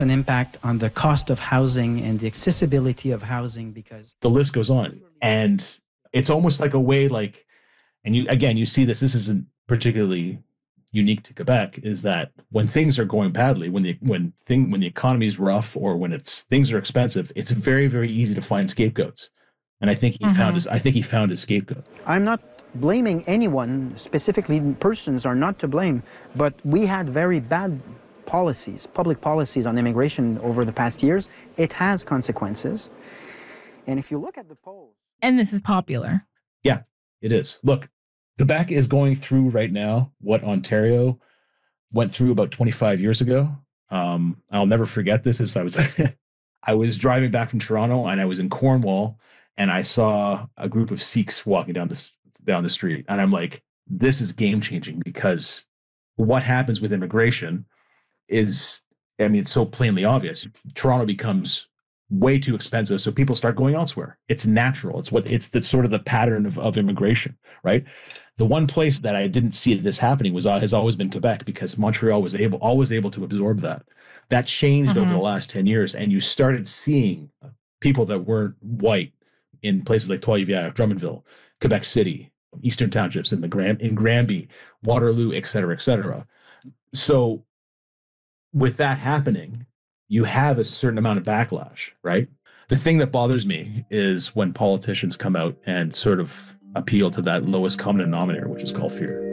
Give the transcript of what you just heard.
an impact on the cost of housing and the accessibility of housing because the list goes on. And it's almost like a way like, and you see this isn't particularly unique to Quebec, is that when things are going badly, when the economy is rough or when things are expensive, it's very, very easy to find scapegoats. And I think he found his scapegoat. I'm not blaming anyone, specifically persons are not to blame, but we had very bad policies, public policies on immigration over the past years. It has consequences. And if you look at the polls... And this is popular. Yeah, it is. Look, Quebec is going through right now what Ontario went through about 25 years ago. I'll never forget this. As I was driving back from Toronto and I was in Cornwall and I saw a group of Sikhs walking down the street. And I'm like, this is game changing because what happens with immigration is, I mean, it's so plainly obvious. Toronto becomes way too expensive, so people start going elsewhere. It's natural. It's the sort of the pattern of immigration, right? The one place that I didn't see this happening has always been Quebec, because Montreal was always able to absorb that. That changed over the last 10 years, and you started seeing people that weren't white in places like Trois-Rivières, Drummondville, Quebec City, Eastern Townships, in Granby, Waterloo, et cetera, et cetera. So with that happening, you have a certain amount of backlash, right? The thing that bothers me is when politicians come out and sort of appeal to that lowest common denominator, which is called fear.